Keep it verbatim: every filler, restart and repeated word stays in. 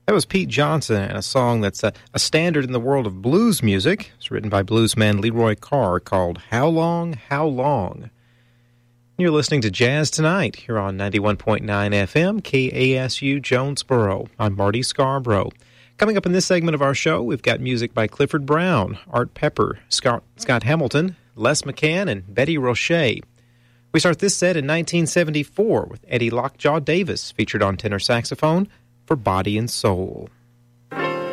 That was Pete Johnson and a song that's a, a standard in the world of blues music. It's written by bluesman Leroy Carr called How Long, How Long? You're listening to Jazz Tonight here on ninety-one point nine F M, K A S U Jonesboro. I'm Marty Scarborough. Coming up in this segment of our show, we've got music by Clifford Brown, Art Pepper, Scott, Scott Hamilton, Les McCann, and Betty Roche. We start this set in nineteen seventy-four with Eddie Lockjaw Davis, featured on tenor saxophone, for Body and Soul.